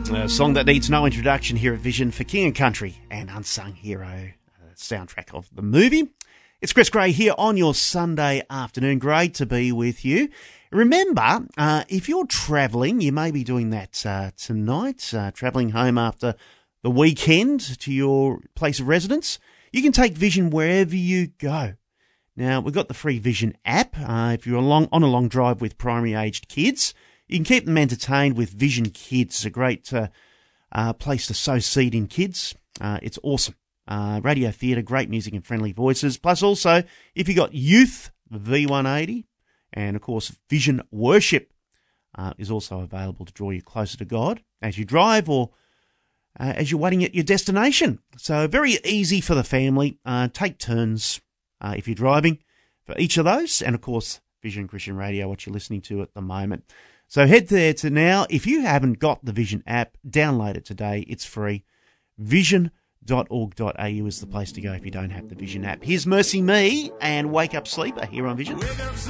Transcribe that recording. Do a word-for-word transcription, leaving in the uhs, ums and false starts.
A song that needs no introduction here at Vision for King and Country and Unsung Hero, uh, soundtrack of the movie. It's Chris Gray here on your Sunday afternoon. Great to be with you. Remember, uh, if you're travelling, you may be doing that uh, tonight, uh, travelling home after the weekend to your place of residence. You can take Vision wherever you go. Now, we've got the free Vision app. Uh, if you're along, on a long drive with primary-aged kids, you can keep them entertained with Vision Kids. It's a great uh, uh, place to sow seed in kids. Uh, it's awesome. Uh, radio theatre, great music and friendly voices. Plus also, if you got Youth V one eighty, and of course Vision Worship uh, is also available to draw you closer to God as you drive or uh, as you're waiting at your destination. So very easy for the family. Uh, take turns uh, if you're driving for each of those. And of course, Vision Christian Radio, what you're listening to at the moment. So head there to now. If you haven't got the Vision app, download it today. It's free. vision dot org dot a u is the place to go if you don't have the Vision app. Here's Mercy Me and Wake Up Sleeper here on Vision.